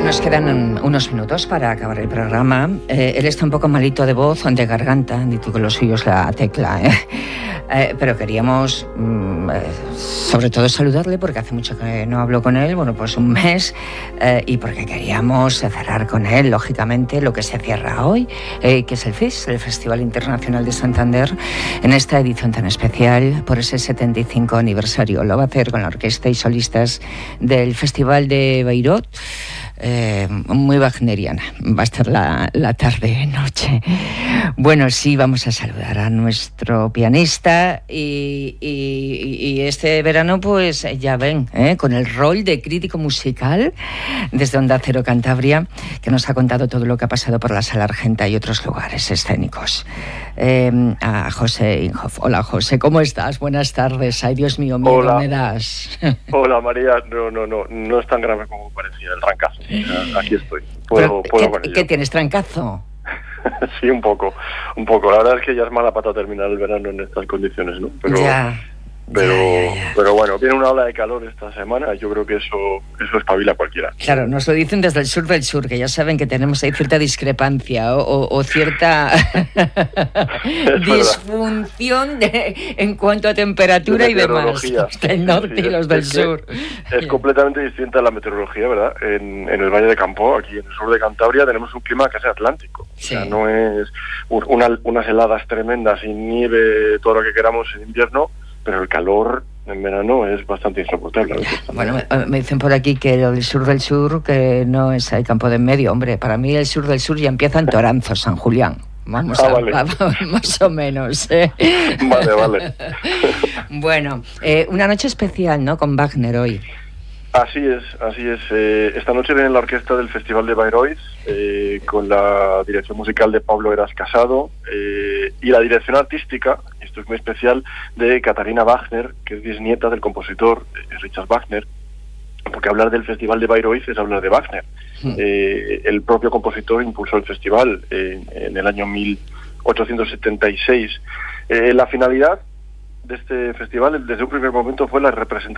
Nos quedan unos minutos para acabar el programa. Él está un poco malito de voz, de garganta, ni tú que lo suyo es la tecla, pero queríamos sobre todo saludarle porque hace mucho que no hablo con él, bueno, pues un mes, y porque queríamos cerrar con él, lógicamente, lo que se cierra hoy, que es el FIS, el Festival Internacional de Santander, en esta edición tan especial por ese 75 aniversario. Lo va a hacer con la orquesta y solistas del Festival de Bayreuth. Muy wagneriana va a estar la tarde-noche. Bueno, sí, vamos a saludar a nuestro pianista y este verano, pues ya ven, con el rol de crítico musical desde Onda Cero Cantabria, que nos ha contado todo lo que ha pasado por la Sala Argenta y otros lugares escénicos. A José Inhofe. Hola, José, ¿cómo estás? Buenas tardes. Ay, Dios mío, miedo Hola. me das. Hola, María. No es tan grave como parecía el trancazo. Aquí estoy. Puedo con ello. ¿Qué tienes, trancazo? Sí, un poco. La verdad es que ya es mala pata terminar el verano en estas condiciones, ¿no? Pero bueno, viene una ola de calor esta semana. Yo creo que eso espabila a cualquiera. Claro, nos lo dicen desde el sur del sur, que ya saben que tenemos ahí cierta discrepancia o cierta disfunción en cuanto a temperatura y demás. Los del norte y los del sur. Es completamente distinta la meteorología, ¿verdad? En el Valle de Campo, aquí en el sur de Cantabria, tenemos un clima casi atlántico. Sí. O sea, no es unas heladas tremendas y nieve, todo lo que queramos en invierno, pero el calor en verano es bastante insoportable. Bueno, me dicen por aquí que lo del sur del sur, que no es el campo de en medio. Hombre, para mí el sur del sur ya empieza en Toranzo, San Julián. Vamos vale. Más o menos. Vale. Bueno, una noche especial, ¿no? Con Wagner hoy. Así es. Esta noche viene la orquesta del Festival de Bayreuth, con la dirección musical de Pablo Eras Casado, y la dirección artística, esto es muy especial, de Katharina Wagner, que es bisnieta del compositor Richard Wagner, porque hablar del Festival de Bayreuth es hablar de Wagner. El propio compositor impulsó el festival en el año 1876. La finalidad de este festival, desde un primer momento, fue la representación